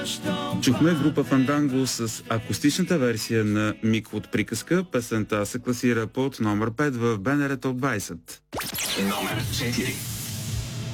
Чухме група Фанданго с акустичната версия на Мик от приказка. Песента се класира под номер 5 в БНР Топ 20. Номер 4.